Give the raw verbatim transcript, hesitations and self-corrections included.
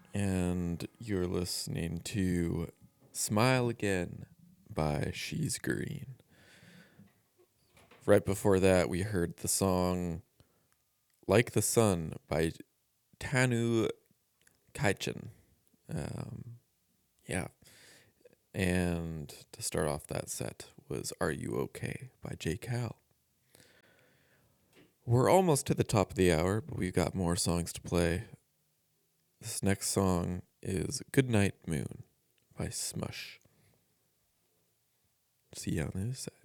and you're listening to Smile Again by She's Green. Right before that, we heard the song Like the Sun by Tanu Kaichin. Um, yeah. And to start off that set was Are You Okay by J. Cal. We're almost to the top of the hour, but we've got more songs to play. This next song is Goodnight Moon by Smush. See you on the other side.